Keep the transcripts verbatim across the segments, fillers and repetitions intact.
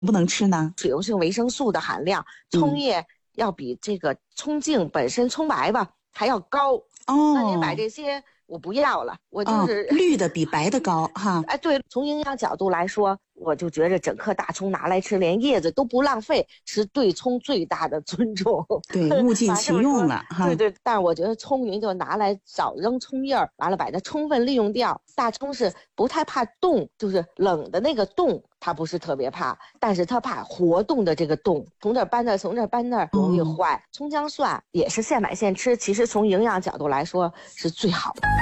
不能吃呢？ 水溶性维生素的含量，葱叶要比这个葱茎本身葱白吧还要高。 哦， 那您买这些我不要了，我就是、 哦、绿的比白的高哈。 哎，对，从营养角度来说，我就觉着整颗大葱拿来吃，连叶子都不浪费，是对葱最大的尊重。 对，物尽其用了哈。 对对，但是我觉得葱云就拿来少扔葱叶儿，完了把它充分利用掉。大葱是不太怕冻，就是冷的那个冻，它不是特别怕，但是它怕活动的这个冻，从这儿搬那儿，从这儿搬那儿容易坏。嗯、葱姜蒜也是现买现吃，其实从营养角度来说是最好的。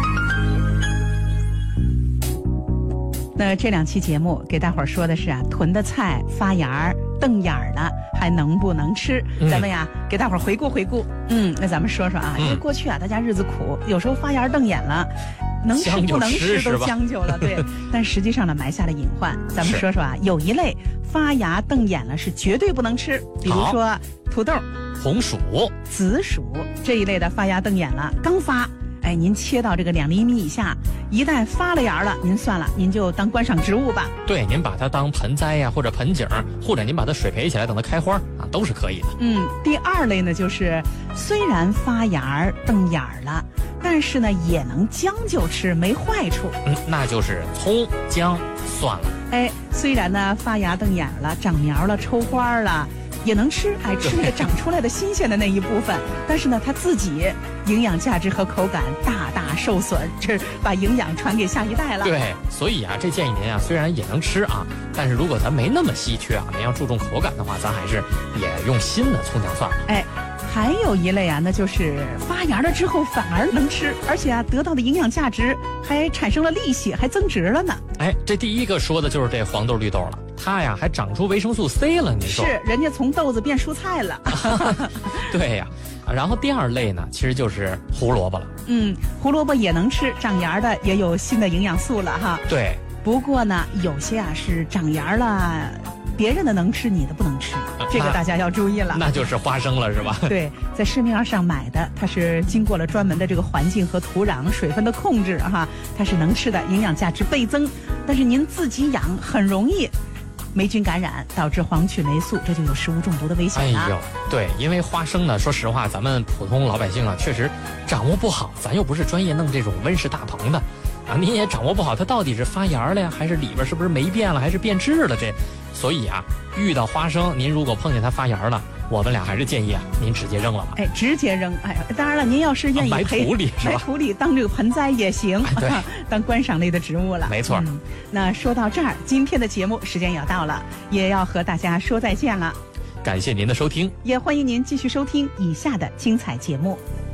那这两期节目给大伙儿说的是啊，囤的菜发芽儿瞪眼儿了，还能不能吃？嗯、咱们呀给大伙儿回顾回顾。嗯，那咱们说说啊，因为过去啊大家日子苦，有时候发芽瞪眼了，能吃不能吃都将就了，对。但实际上呢埋下了隐患。咱们说说啊，有一类发芽瞪眼了是绝对不能吃，比如说土豆、 红薯、 紫薯这一类的发芽瞪眼了，刚发。哎，您切到这个两厘米以下，一旦发了芽了，您算了，您就当观赏植物吧。 对，您把它当盆栽呀、啊，或者盆景，或者您把它水培起来，等它开花啊，都是可以的。 嗯，第二类呢，就是虽然发芽瞪眼了，但是呢也能将就吃，没坏处。 嗯，那就是葱、姜、蒜了。 哎，虽然呢发芽瞪眼了，长苗了，抽花了。也能吃，哎，吃那个长出来的新鲜的那一部分，但是呢，它自己营养价值和口感大大受损，这把营养传给下一代了。 对，所以啊，这建议您啊，虽然也能吃啊，但是如果咱没那么稀缺啊，您要注重口感的话，咱还是也用新的葱姜蒜了。 哎，还有一类啊，那就是发芽了之后反而能吃，而且啊，得到的营养价值还产生了利息，还增值了呢。 哎，这第一个说的就是这黄豆、绿豆了。它呀还长出维生素 C 了，您说是人家从豆子变蔬菜了。 对呀，然后第二类呢，其实就是胡萝卜了。 嗯，胡萝卜也能吃，长芽的也有新的营养素了哈。 对， 不过呢，有些啊是长芽了，别人的能吃，你的不能吃，这个大家要注意了。 那就是花生了，是吧？ 对，在市面上买的，它是经过了专门的这个环境和土壤、水分的控制哈，它是能吃的，营养价值倍增。但是您自己养很容易霉菌感染，导致黄曲霉素，这就有食物中毒的危险了。 哎呦，对，因为花生呢，说实话，咱们普通老百姓啊，确实掌握不好，咱又不是专业弄这种温室大棚的，啊，您也掌握不好它到底是发芽了呀，还是里边是不是霉变了，还是变质了这。所以啊，遇到花生，您如果碰见它发芽了，我们俩还是建议啊，您直接扔了吧。 哎，直接扔。哎，当然了，您要是愿意埋土里是吧？ 埋土里当这个盆栽也行， 哎、对， 当观赏类的植物了。 没错、 嗯。那说到这儿，今天的节目时间也到了，也要和大家说再见了。 感谢您的收听， 也欢迎您继续收听以下的精彩节目。